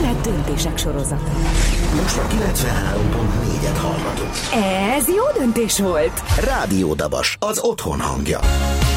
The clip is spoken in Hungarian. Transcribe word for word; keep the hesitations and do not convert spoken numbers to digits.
Tett döntések sorozata. Most a kilencvenhárom pont négyet hallgatunk. Ez jó döntés volt! Rádió Dabas, az otthon hangja.